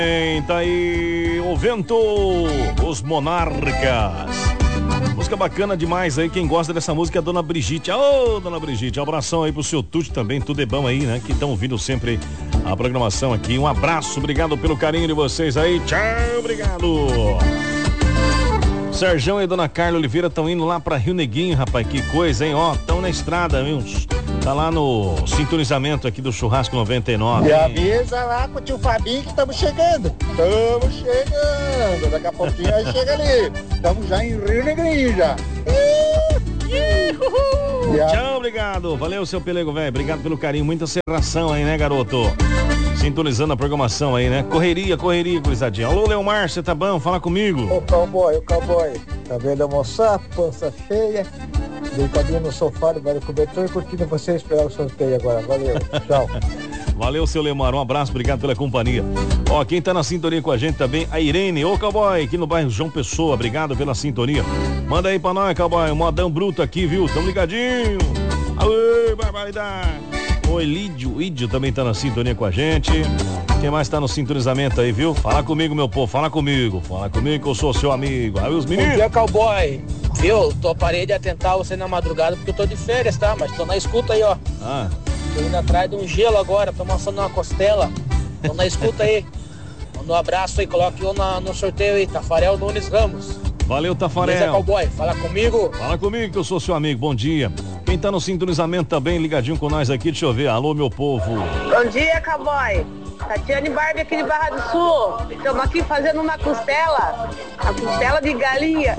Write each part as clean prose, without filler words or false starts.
Tá aí o vento, os Monarcas. Música bacana demais aí, quem gosta dessa música é a Dona Brigitte. Ô, Dona Brigitte, um abração aí pro seu Tuti também, tudo é bom aí, né? Que estão ouvindo sempre a programação aqui. Um abraço, obrigado pelo carinho de vocês aí. Tchau, obrigado. Serjão e Dona Carla Oliveira estão indo lá pra Rio Neguinho, rapaz, que coisa, hein? Ó, estão na estrada, viu? Tá lá no sintonizamento aqui do Churrasco 99. E avisa lá com o tio Fabinho que estamos chegando. Estamos chegando. Daqui a pouquinho aí chega ali. Estamos já em Rio Negrinho já. Tchau, obrigado. Valeu, seu Pelego, velho. Obrigado pelo carinho. Muita serração aí, né, garoto? Sintonizando a programação aí, né? Correria, gurizadinha. Alô, Leomar, você tá bom? Fala comigo. O cowboy. Acabei de almoçar, pança cheia. Deitadinho no sofá, debaixo do cobertor, curtindo você, esperar o sorteio agora. Valeu, tchau. Valeu, seu Leomar, um abraço, obrigado pela companhia. Ó, quem tá na sintonia com a gente também, a Irene, ô cowboy, aqui no bairro João Pessoa, obrigado pela sintonia. Manda aí pra nós, cowboy, um modão bruto aqui, viu? Tamo ligadinho. Aê, barbaridade. O Ídio também tá na sintonia com a gente. Quem mais tá no sintonizamento aí, viu? Fala comigo, meu povo, fala comigo que eu sou seu amigo. Aí os meninos. Bom dia, cowboy. Viu? Parei de atentar você na madrugada porque eu tô de férias, tá? Mas tô na escuta aí, ó. Tô indo atrás de um gelo agora, tô mostrando uma costela. Tô na escuta aí. Manda um abraço aí, coloque eu no sorteio aí, Tafarel Nunes Ramos. Valeu, Tafarel. Beleza, cowboy? Fala comigo. Fala comigo que eu sou seu amigo, bom dia. Quem tá no sintonizamento também, ligadinho com nós aqui, deixa eu ver. Alô, meu povo. Bom dia, cowboy. Tatiane Barbie aqui de Barra do Sul. Estamos aqui fazendo uma costela. A costela de galinha.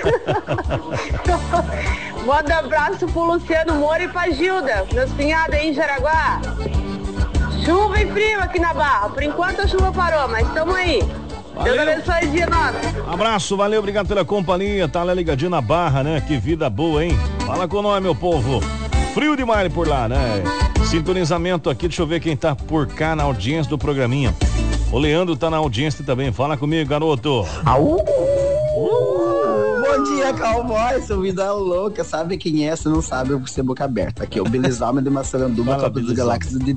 Manda um abraço pro Luciano Moura e pra Gilda, meus cunhados aí em Jaraguá. Chuva e frio aqui na Barra. Por enquanto a chuva parou, mas estamos aí. Valeu. Deus abençoe o dia nosso. Abraço, valeu, obrigado pela companhia. Tá lá ligadinho na Barra, né? Que vida boa, hein? Fala com nós, meu povo. Frio demais por lá, né? Sintonizamento aqui, deixa eu ver quem tá por cá na audiência do programinha. O Leandro tá na audiência também. Fala comigo, garoto. Bom dia, cowboy, sua vida louca, sabe quem é? Se não sabe, eu vou ser boca aberta. Aqui é o Belizalma de Massaranduba, Copa dos Galáxias de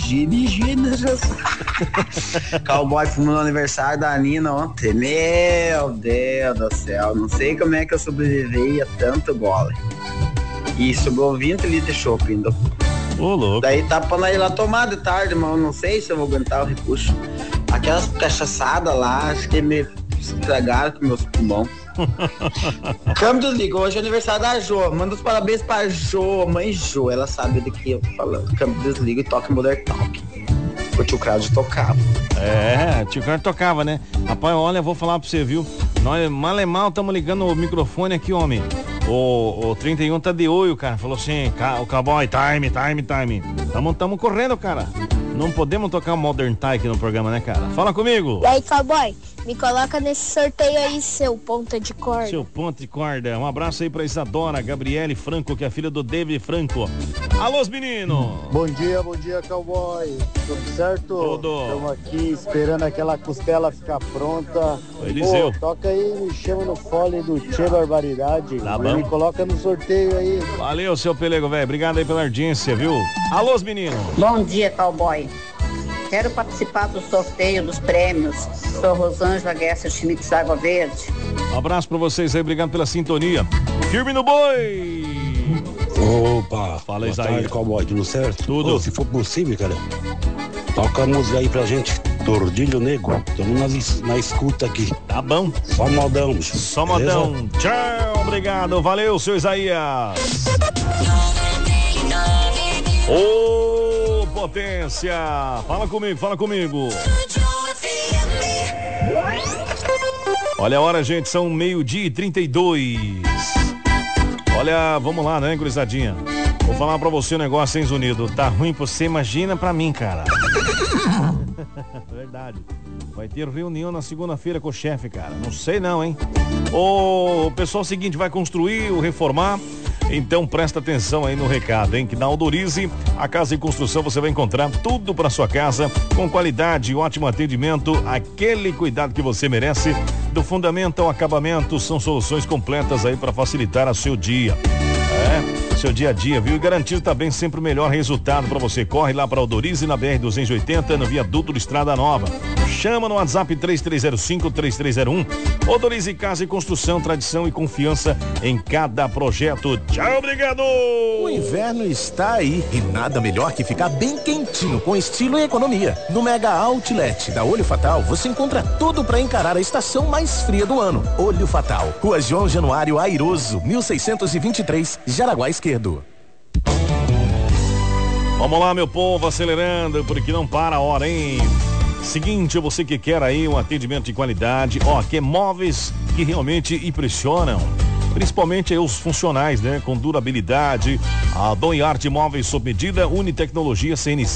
Cowboy, fomos no aniversário da Nina ontem. Meu Deus do céu, não sei como é que eu sobrevivi a tanto gole. E sobrou 20 litros de chopp ainda. Ô, louco. Daí tá pra ir lá tomar de tarde, mas eu não sei se eu vou aguentar o repuxo. Aquelas cachaçadas lá, acho que me estragaram com meus pulmões. Câmbio desliga, hoje é aniversário da Jo. Manda os parabéns pra Jo, mãe Jo, ela sabe do que eu tô falando. Câmbio desliga e toca Modern Talk. O tio Crowd tocava. É, o tio Crowd tocava, né? Rapaz, olha, eu vou falar pra você, viu? Nós, mal é mal, estamos ligando o microfone aqui, homem. O 31 tá de olho, cara. Falou assim, o cowboy, time. Tamo correndo, cara. Não podemos tocar Modern Talk no programa, né, cara? Fala comigo. E aí, cowboy, me coloca nesse sorteio aí, seu ponta de corda. Seu ponta de corda. Um abraço aí pra Isadora Gabriele Franco, que é a filha do David Franco. Alô, meninos. Bom dia, cowboy. Tudo certo? Tudo. Estamos aqui esperando aquela costela ficar pronta. Eliseu. Pô, toca aí, me chama no fole do Tchê Barbaridade. Tá bom. Me coloca no sorteio aí. Valeu, seu Pelego, velho. Obrigado aí pela audiência, viu? Alô, meninos. Bom dia, cowboy. Quero participar do sorteio dos prêmios. Sou Rosângela Guessa Schmitz Água Verde. Um abraço pra vocês aí, obrigado pela sintonia. Firme no boi! Opa! Fala, boa Isaías. tarde, cowboy, tudo certo? Tudo. Ô, se for possível, cara, toca a música aí pra gente, Tordilho Negro. Estamos na escuta aqui. Tá bom. Só modão, bicho. Só Beleza? modão. Tchau, obrigado. Valeu, seu Isaías. Ô, potência. Fala comigo. Olha a hora, gente, são 12:32. Olha, vamos lá, né, gurizadinha? Vou falar pra você um negócio, hein, Zunido? Tá ruim pra você, imagina pra mim, cara. Verdade. Vai ter reunião na segunda-feira com o chefe, cara. Não sei não, hein? O pessoal seguinte vai construir ou reformar. Então presta atenção aí no recado, hein? Que na Aldorize, a Casa e Construção, você vai encontrar tudo para sua casa com qualidade e ótimo atendimento, aquele cuidado que você merece. Do fundamento ao acabamento, são soluções completas aí para facilitar o seu dia. Seu dia a dia, viu? E garantir também sempre o melhor resultado para você. Corre lá para Aldorize na BR-280, no viaduto de Estrada Nova. Chama no WhatsApp 3305-3301. Odorize Casa e Construção, tradição e confiança em cada projeto. Tchau, obrigado! O inverno está aí e nada melhor que ficar bem quentinho com estilo e economia. No Mega Outlet da Olho Fatal, você encontra tudo para encarar a estação mais fria do ano. Olho Fatal, Rua João Januário Airoso, 1623, Jaraguá Esquerdo. Vamos lá, meu povo, acelerando, porque não para a hora, hein? Seguinte, você que quer aí um atendimento de qualidade, quer móveis que realmente impressionam, principalmente aí os funcionais, né? Com durabilidade, a Dom e Arte Móveis sob medida, Unitecnologia CNC.